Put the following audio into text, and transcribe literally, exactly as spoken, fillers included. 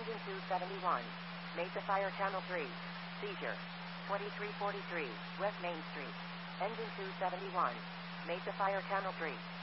Engine two seventy-one. Mesa Fire Channel three. Seizure. twenty-three forty-three, West Main Street. Engine two seventy-one. Mesa Fire Channel three.